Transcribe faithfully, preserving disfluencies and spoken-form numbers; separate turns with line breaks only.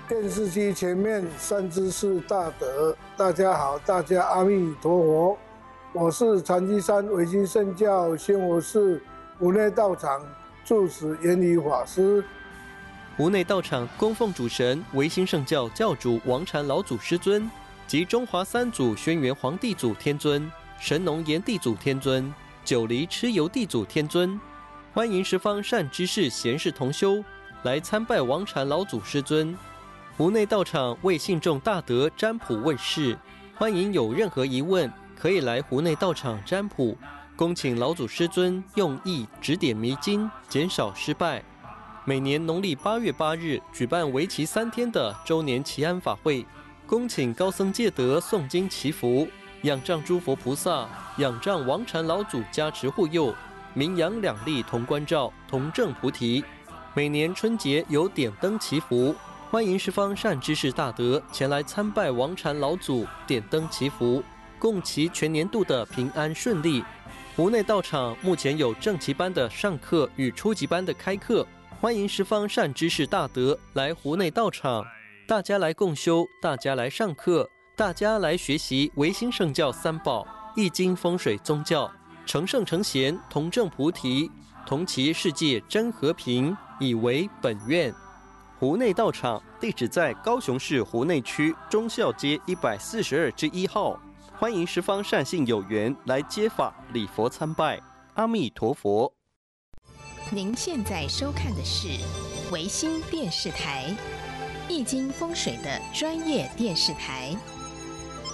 电视机前面善知识大德，大家好，大家阿弥陀佛。我是禅机山维新圣教仙佛寺湖内道场住持圆理法师。
湖内道场供奉主神维新圣教教主王禅老祖师尊及中华三祖轩辕皇帝祖天尊、神农炎帝祖天尊、九黎蚩尤帝祖天尊。欢迎十方善知识贤士同修来参拜王禅老祖师尊。湖内道场为信众大德占卜问事，欢迎有任何疑问可以来湖内道场占卜，恭请老祖师尊用意指点迷津，减少失败。每年农历八月八日举办为期三天的周年祈安法会，恭请高僧戒德诵经祈福，仰仗诸佛菩萨，仰仗王禅老祖加持护佑，名扬两利同关照，同证菩提。每年春节有点灯祈福，欢迎十方善知识大德前来参拜王禅老祖，点灯祈福，共祈全年度的平安顺利。湖内道场目前有正期班的上课与初级班的开课，欢迎十方善知识大德来湖内道场，大家来共修，大家来上课，大家来学习维新圣教三宝、易经风水宗教，成圣成贤，同证菩提，同祈世界真和平，以为本愿。湖内道场地址在高雄市湖内区忠孝街一百四十二之一号，欢迎十方善信有缘来接法礼佛参拜。阿弥陀佛。
您现在收看的是维新电视台，易经风水的专业电视台。